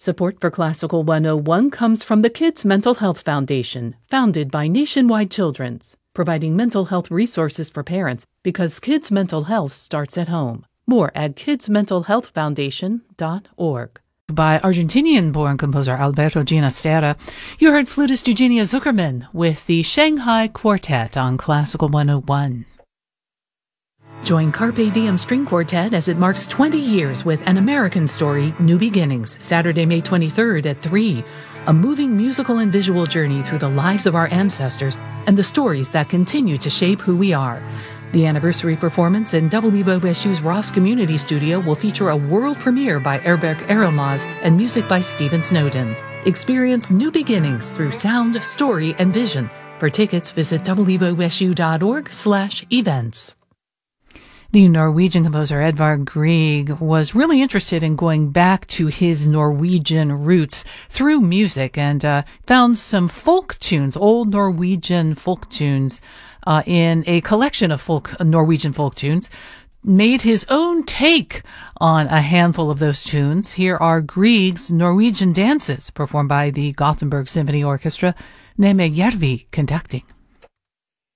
Support for Classical 101 comes from the Kids Mental Health Foundation, founded by Nationwide Children's, providing mental health resources for parents because kids' mental health starts at home. More at kidsmentalhealthfoundation.org. By Argentinian-born composer Alberto Ginastera, you heard flutist Eugenia Zuckerman with the Shanghai Quartet on Classical 101. Join Carpe Diem String Quartet as it marks 20 years with An American Story, New Beginnings, Saturday, May 23rd at 3. A moving musical and visual journey through the lives of our ancestors and the stories that continue to shape who we are. The anniversary performance in WOSU's Ross Community Studio will feature a world premiere by Erberk Erelmaz and music by Stephen Snowden. Experience new beginnings through sound, story, and vision. For tickets, visit wosu.org/events. The Norwegian composer Edvard Grieg was really interested in going back to his Norwegian roots through music and found some folk tunes, old Norwegian folk tunes, in a collection of Norwegian folk tunes, made his own take on a handful of those tunes. Here are Grieg's Norwegian dances, performed by the Gothenburg Symphony Orchestra, Neme Järvi conducting.